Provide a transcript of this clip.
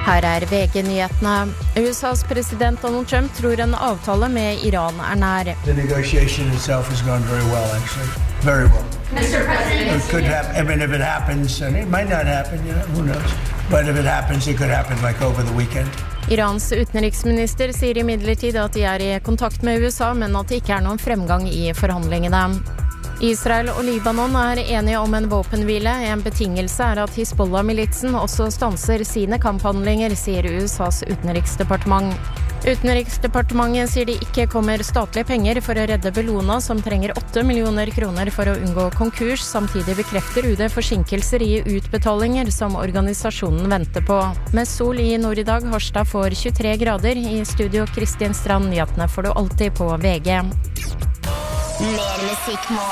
Her VG-nyhetene. USAs president Donald Trump tror en avtale med Iran nær. The negotiation itself has gone very well, actually. Very well. Mr. President. It could happen. I mean, if it happens, and it might not happen, who knows? But if it happens, it could happen like over the weekend. Irans utenriksminister sier imidlertid at de i kontakt med USA, men at det ikke noen fremgang i forhandlingene. Israel og Libanon enige om en våpenhvile. En betingelse at Hizbollah-militsen også stanser sine kamphandlinger, sier USAs utenriksdepartement. Utenriksdepartementet sier det ikke kommer statlige penger for å redde Bellona, som trenger 8 millioner kroner for å unngå konkurs. Samtidig bekrefter UD forsinkelser i utbetalinger som organisasjonen venter på. Med sol i nord i dag, Harstad får 23 grader. I studio Kristin Strand, nyhetene får du alltid på VG. Mer musikk